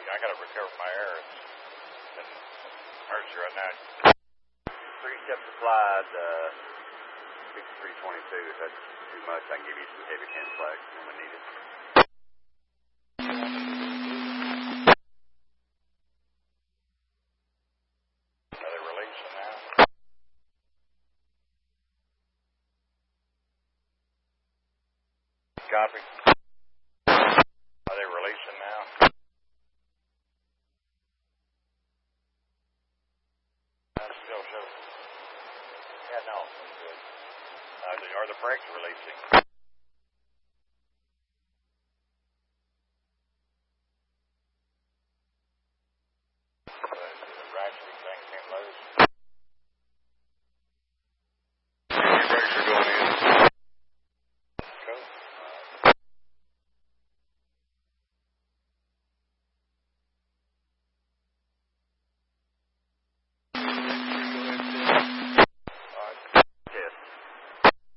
I got to recover my air. It's been emergency right now. 3-step supplied, 6322. If that's too much, I can give you some heavy Kenflex when we need it. Are they releasing now? Copy. Are they releasing now? That still shows. Yeah, no. Are the brakes releasing?